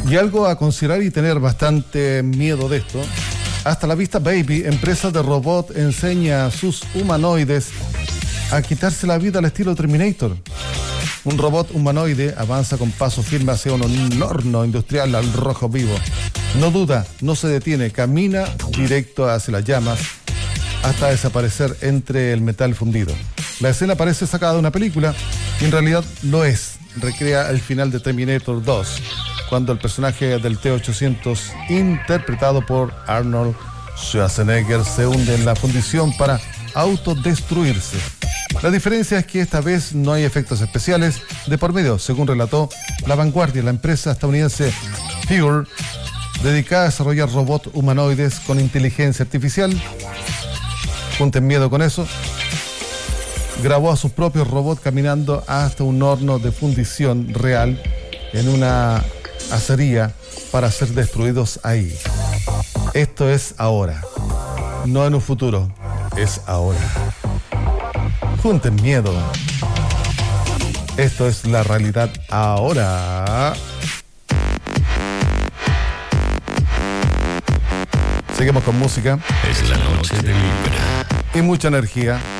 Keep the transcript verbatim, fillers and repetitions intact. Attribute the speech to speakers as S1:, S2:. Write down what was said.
S1: Y algo a considerar y tener bastante miedo de esto. Hasta la Vista Baby, empresa de robot, enseña a sus humanoides a quitarse la vida al estilo Terminator. Un robot humanoide avanza con paso firme hacia un horno industrial al rojo vivo. No duda, no se detiene, camina directo hacia las llamas hasta desaparecer entre el metal fundido. La escena parece sacada de una película y en realidad lo es. Recrea el final de Terminator dos, cuando el personaje del T ochocientos, interpretado por Arnold Schwarzenegger, se hunde en la fundición para autodestruirse. La diferencia es que esta vez no hay efectos especiales de por medio, según relató La Vanguardia, la empresa estadounidense Figure, dedicada a desarrollar robots humanoides con inteligencia artificial. Junten miedo con eso. Grabó a sus propios robots caminando hasta un horno de fundición real en una acería para ser destruidos ahí. Esto es ahora, no en un futuro, es ahora. Junten miedo. Esto es la realidad ahora. Seguimos con música.
S2: Es la noche de Libra.
S1: Y mucha energía.